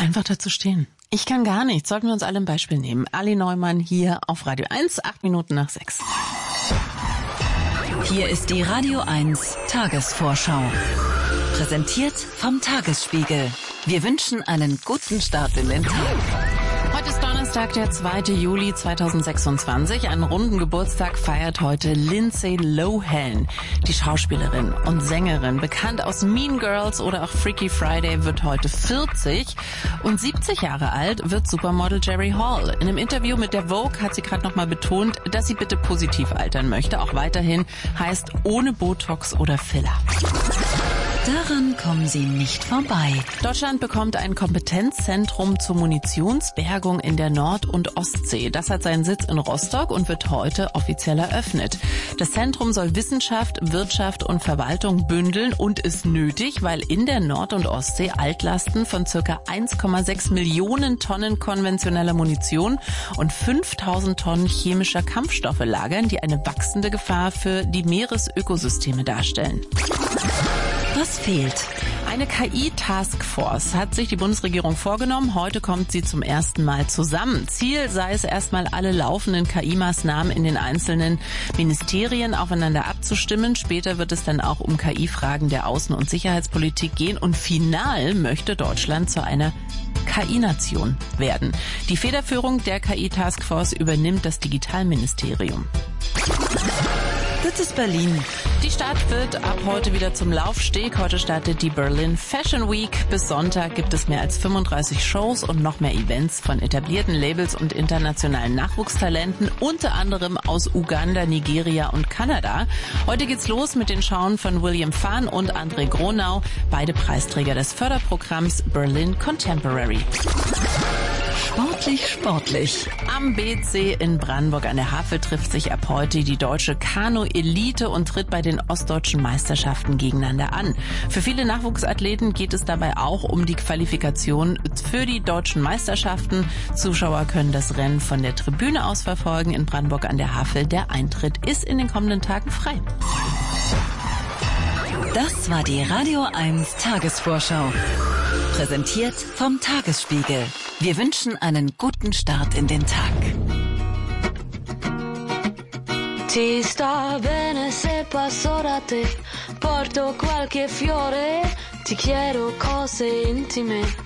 Einfach dazu stehen. Ich kann gar nichts. Sollten wir uns alle ein Beispiel nehmen. Ali Neumann hier auf Radio 1, 8 Minuten nach 6. Hier ist die Radio 1 Tagesvorschau. Präsentiert vom Tagesspiegel. Wir wünschen einen guten Start in den Tag. Heute ist Donnerstag, der 2. Juli 2026. Einen runden Geburtstag feiert heute Lindsay Lohan. Die Schauspielerin und Sängerin, bekannt aus Mean Girls oder auch Freaky Friday, wird heute 40. Und 70 Jahre alt wird Supermodel Jerry Hall. In einem Interview mit der Vogue hat sie gerade nochmal betont, dass sie bitte positiv altern möchte. Auch weiterhin, heißt ohne Botox oder Filler. Daran kommen sie nicht vorbei. Deutschland bekommt ein Kompetenzzentrum zur Munitionsbergung in der Nord- und Ostsee. Das hat seinen Sitz in Rostock und wird heute offiziell eröffnet. Das Zentrum soll Wissenschaft, Wirtschaft und Verwaltung bündeln und ist nötig, weil in der Nord- und Ostsee Altlasten von ca. 1,6 Millionen Tonnen konventioneller Munition und 5000 Tonnen chemischer Kampfstoffe lagern, die eine wachsende Gefahr für die Meeresökosysteme darstellen. Was fehlt? Eine KI-Taskforce hat sich die Bundesregierung vorgenommen. Heute kommt sie zum ersten Mal zusammen. Ziel sei es erstmal, alle laufenden KI-Maßnahmen in den einzelnen Ministerien aufeinander abzustimmen. Später wird es dann auch um KI-Fragen der Außen- und Sicherheitspolitik gehen. Und final möchte Deutschland zu einer KI-Nation werden. Die Federführung der KI-Taskforce übernimmt das Digitalministerium. Das ist Berlin. Die Stadt wird ab heute wieder zum Laufsteg. Heute startet die Berlin Fashion Week. Bis Sonntag gibt es mehr als 35 Shows und noch mehr Events von etablierten Labels und internationalen Nachwuchstalenten, unter anderem aus Uganda, Nigeria und Kanada. Heute geht's los mit den Schauen von William Phan und André Gronau, beide Preisträger des Förderprogramms Berlin Contemporary. Sportlich. Am BC in Brandenburg an der Havel trifft sich ab heute die deutsche Kanu-Elite und tritt bei den ostdeutschen Meisterschaften gegeneinander an. Für viele Nachwuchsathleten geht es dabei auch um die Qualifikation für die deutschen Meisterschaften. Zuschauer können das Rennen von der Tribüne aus verfolgen in Brandenburg an der Havel. Der Eintritt ist in den kommenden Tagen frei. Das war die Radio 1 Tagesvorschau. Präsentiert vom Tagesspiegel. Wir wünschen einen guten Start in den Tag. Ti sta bene se passo da te, porto qualche fiore, ti chiedo cose intime.